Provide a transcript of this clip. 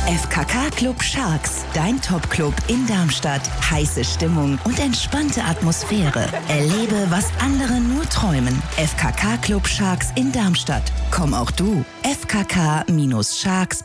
FKK Club Sharks, dein Top-Club in Darmstadt. Heiße Stimmung und entspannte Atmosphäre. Erlebe, was andere nur träumen. FKK Club Sharks in Darmstadt. Komm auch du. fkk-sharks.de